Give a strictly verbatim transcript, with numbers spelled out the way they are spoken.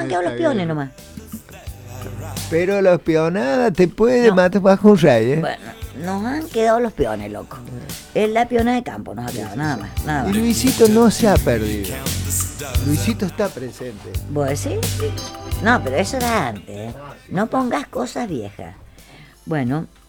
han quedado los peones nomás. Pero los pionadas te puede No. matar bajo un rey, ¿eh? Bueno, nos han quedado los peones, loco. Es la peona de campo, nos ha quedado, nada más, nada Y más. Luisito no se ha perdido. Luisito está presente. ¿Vos decís? No, pero eso era antes, ¿eh? No pongas cosas viejas. Bueno,